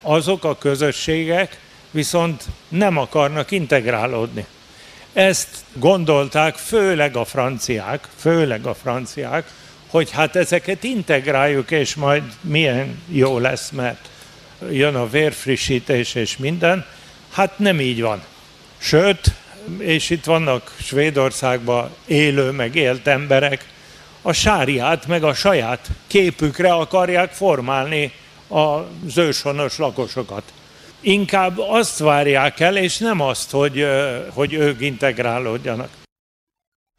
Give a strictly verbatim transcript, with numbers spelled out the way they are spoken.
Azok a közösségek viszont nem akarnak integrálódni. Ezt gondolták főleg a franciák, főleg a franciák, hogy hát ezeket integráljuk, és majd milyen jó lesz, mert jön a vérfrissítés és minden. Hát nem így van. Sőt, és itt vannak Svédországban élő, meg élt emberek, a sáriát meg a saját képükre akarják formálni az őshonos lakosokat. Inkább azt várják el, és nem azt, hogy, hogy ők integrálódjanak.